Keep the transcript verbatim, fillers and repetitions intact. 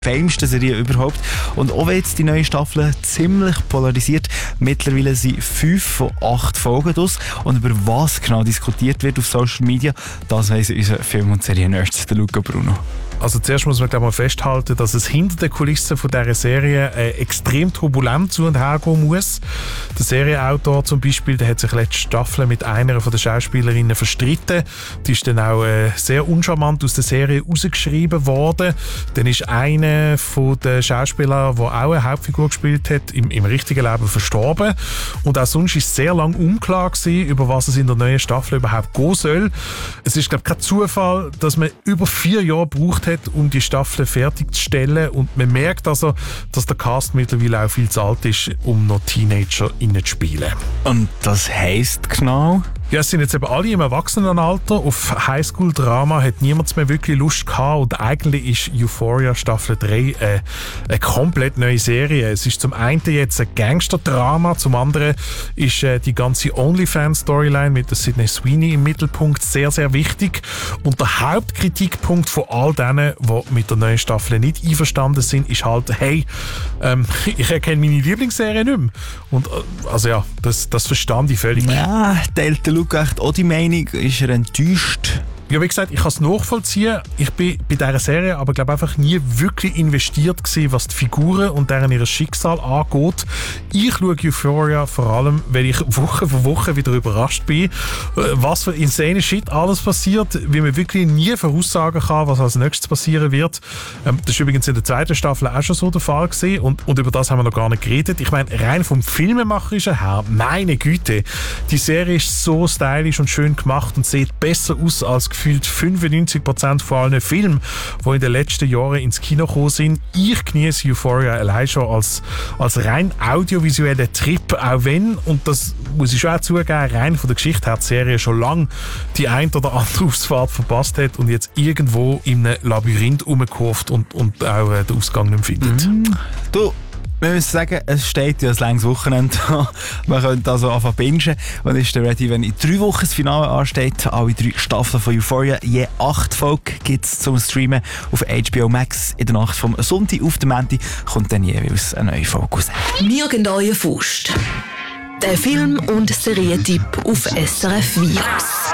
famsten Serie überhaupt. Und auch wenn jetzt die neue Staffel ziemlich polarisiert, mittlerweile sind fünf von acht Folgen aus. Und über was genau diskutiert wird auf Social Media, das weiss unser Film- und Serien-Nerd, der Luca Bruno. Also zuerst muss man glaube mal festhalten, dass es hinter den Kulissen von dieser Serie äh, extrem turbulent zu und her gehen muss. Der Serienautor zum Beispiel, der hat sich letzte Staffel mit einer von den Schauspielerinnen verstritten. Die ist dann auch äh, sehr uncharmant aus der Serie rausgeschrieben worden. Dann ist einer von den Schauspielern, der auch eine Hauptfigur gespielt hat, im, im richtigen Leben verstorben. Und auch sonst ist es sehr lange unklar gewesen, über was es in der neuen Staffel überhaupt gehen soll. Es ist glaube ich kein Zufall, dass man über vier Jahre braucht hat, um die Staffel fertigzustellen, und man merkt also, dass der Cast mittlerweile auch viel zu alt ist, um noch Teenager zu spielen. Und das heisst genau? Ja, es sind jetzt eben alle im Erwachsenenalter. Auf Highschool-Drama hat niemand mehr wirklich Lust gehabt, und eigentlich ist Euphoria Staffel drei äh, eine komplett neue Serie. Es ist zum einen jetzt ein Gangster-Drama, zum anderen ist äh, die ganze OnlyFans-Storyline mit der Sydney Sweeney im Mittelpunkt sehr, sehr wichtig. Und der Hauptkritikpunkt von all denen, die mit der neuen Staffel nicht einverstanden sind, ist halt, hey, ähm, ich erkenne meine Lieblingsserie nicht mehr. Und äh, also ja, das, das verstand ich völlig. Ja, teilt der Luca echt auch die Meinung? Ist er enttäuscht? Ja, wie gesagt, ich kann es nachvollziehen. Ich bin bei dieser Serie aber glaube einfach nie wirklich investiert gewesen, was die Figuren und deren ihr Schicksal angeht. Ich schaue Euphoria vor allem, weil ich Woche für Woche wieder überrascht bin, was für insane Shit alles passiert, wie man wirklich nie voraussagen kann, was als nächstes passieren wird. Ähm, das ist übrigens in der zweiten Staffel auch schon so der Fall gewesen, und, und über das haben wir noch gar nicht geredet. Ich meine, rein vom Filmemacherischen her, meine Güte, die Serie ist so stylisch und schön gemacht und sieht besser aus als gefühlt fünfundneunzig Prozent von allen Filmen, die in den letzten Jahren ins Kino gekommen sind. Ich genieße Euphoria allein schon als, als rein audiovisueller Trip, auch wenn, und das muss ich schon auch zugeben, rein von der Geschichte her die Serie schon lange die ein oder andere Ausfahrt verpasst hat und jetzt irgendwo in einem Labyrinth rumkurft und, und auch äh, den Ausgang nicht findet. Mm. Du, wir müssen sagen, es steht ja ein langes Wochenende. Man könnte also anfangen bingen. Und ist dann ready, wenn in drei Wochen das Finale ansteht. Alle drei Staffeln von Euphoria. Je acht Folgen gibt es zum Streamen auf H B O Max. In der Nacht vom Sonntag auf den Montag kommt dann jeweils eine neue Folge raus. Nirgendwo Faust. Der Film- und Serientipp auf S R F Virus.